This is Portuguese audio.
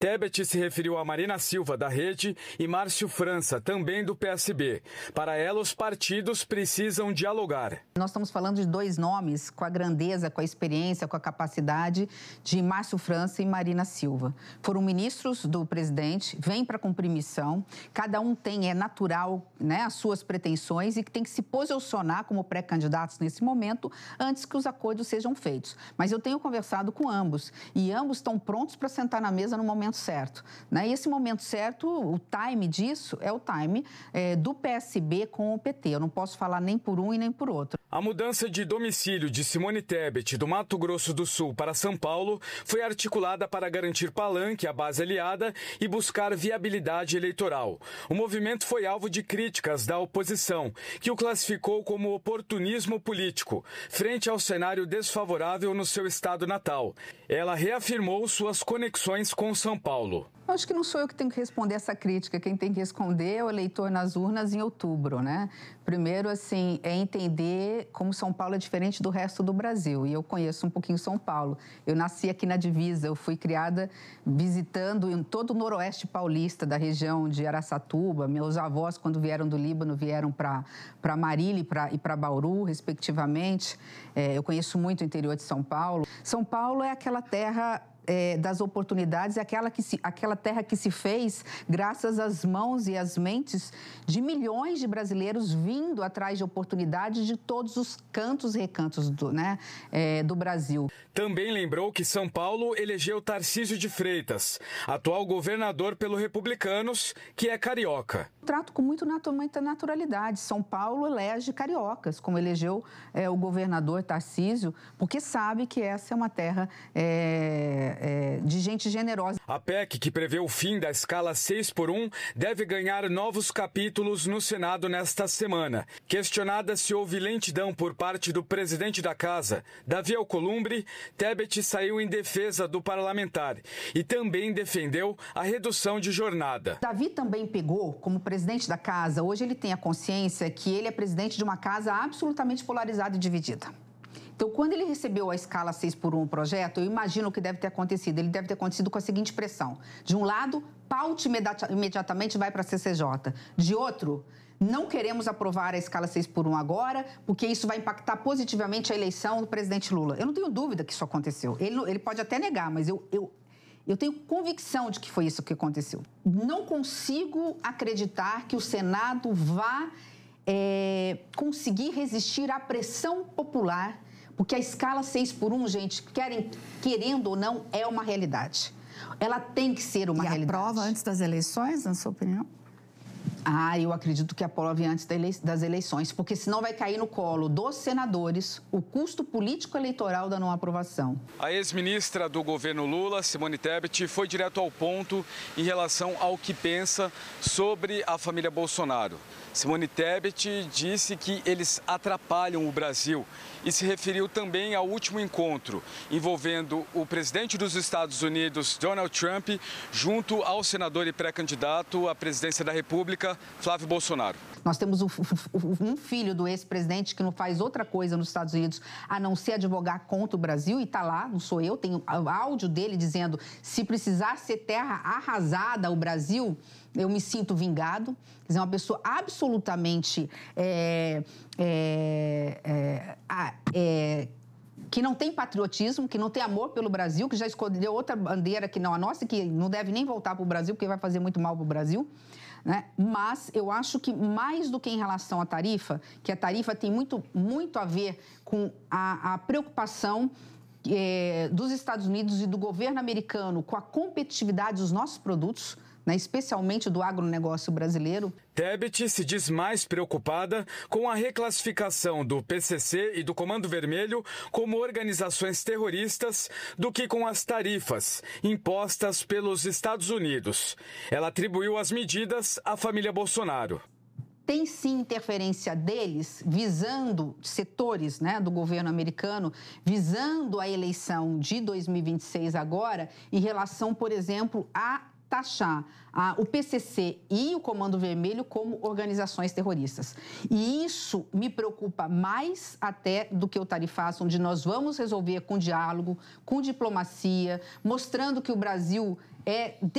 Tebet se referiu a Marina Silva, da Rede, e Márcio França, também do PSB. Para ela, os partidos precisam dialogar. Nós estamos falando de dois nomes com a grandeza, com a experiência, com a capacidade de Márcio França e Marina Silva. Foram ministros do presidente, vêm para cumprir missão, cada um tem, é natural, né, as suas pretensões e que tem que se posicionar como pré-candidatos nesse momento antes que os acordos sejam feitos. Mas eu tenho conversado com ambos e ambos estão prontos para sentar na mesa no momento certo, né? E esse momento certo, o time disso é o time do PSB com o PT. Eu não posso falar nem por um e nem por outro. A mudança de domicílio de Simone Tebet do Mato Grosso do Sul para São Paulo foi articulada para garantir palanque à base aliada e buscar viabilidade eleitoral. O movimento foi alvo de críticas da oposição, que o classificou como oportunismo político, frente ao cenário desfavorável no seu estado natal. Ela reafirmou suas conexões com São Paulo. Acho que não sou eu que tenho que responder essa crítica. Quem tem que responder é o eleitor nas urnas em outubro, né? Primeiro, assim, é entender como São Paulo é diferente do resto do Brasil. E eu conheço um pouquinho São Paulo. Eu nasci aqui na divisa, eu fui criada visitando em todo o noroeste paulista, da região de Araçatuba. Meus avós, quando vieram do Líbano, vieram para Marília e para Bauru, respectivamente. Eu conheço muito o interior de São Paulo. São Paulo é aquela terra das oportunidades, aquela terra que se fez graças às mãos e às mentes de milhões de brasileiros vindo atrás de oportunidades de todos os cantos e recantos do Brasil. Também lembrou que São Paulo elegeu Tarcísio de Freitas, atual governador pelo Republicanos, que é carioca. Trato com muita naturalidade. São Paulo elege cariocas, como elegeu o governador Tarcísio, porque sabe que essa é uma terra de gente generosa. A PEC, que prevê o fim da escala 6x1, deve ganhar novos capítulos no Senado nesta semana. Questionada se houve lentidão por parte do presidente da Casa, Davi Alcolumbre, Tebet saiu em defesa do parlamentar e também defendeu a redução de jornada. Davi também pegou, como presidente da Casa, hoje ele tem a consciência que ele é presidente de uma casa absolutamente polarizada e dividida. Então, quando ele recebeu a escala 6x1 projeto, eu imagino o que deve ter acontecido. Ele deve ter acontecido com a seguinte pressão. De um lado, paute imediatamente vai para a CCJ. De outro, não queremos aprovar a escala 6x1 agora, porque isso vai impactar positivamente a eleição do presidente Lula. Eu não tenho dúvida que isso aconteceu. Ele pode até negar, mas eu tenho convicção de que foi isso que aconteceu. Não consigo acreditar que o Senado vá conseguir resistir à pressão popular, porque a escala 6x1, gente, querendo ou não, é uma realidade. Ela tem que ser uma realidade. E aprova antes das eleições, na sua opinião? Eu acredito que aprove antes das eleições, porque senão vai cair no colo dos senadores o custo político-eleitoral da não aprovação. A ex-ministra do governo Lula, Simone Tebet, foi direto ao ponto em relação ao que pensa sobre a família Bolsonaro. Simone Tebet disse que eles atrapalham o Brasil e se referiu também ao último encontro envolvendo o presidente dos Estados Unidos, Donald Trump, junto ao senador e pré-candidato à presidência da República, Flávio Bolsonaro. Nós temos um filho do ex-presidente que não faz outra coisa nos Estados Unidos a não ser advogar contra o Brasil, e está lá, não sou eu, tenho áudio dele dizendo: se precisar ser terra arrasada o Brasil, eu me sinto vingado. Quer dizer, uma pessoa absolutamente que não tem patriotismo, que não tem amor pelo Brasil, que já escolheu outra bandeira que não a nossa, que não deve nem voltar para o Brasil, porque vai fazer muito mal para o Brasil. Né? Mas eu acho que mais do que em relação à tarifa, que a tarifa tem muito a ver com a preocupação dos Estados Unidos e do governo americano com a competitividade dos nossos produtos, né, especialmente do agronegócio brasileiro. Tebet se diz mais preocupada com a reclassificação do PCC e do Comando Vermelho como organizações terroristas do que com as tarifas impostas pelos Estados Unidos. Ela atribuiu as medidas à família Bolsonaro. Tem sim interferência deles, visando setores, né, do governo americano, visando a eleição de 2026 agora, em relação, por exemplo, a taxar o PCC e o Comando Vermelho como organizações terroristas. E isso me preocupa mais até do que o tarifaço, onde nós vamos resolver com diálogo, com diplomacia, mostrando que o Brasil é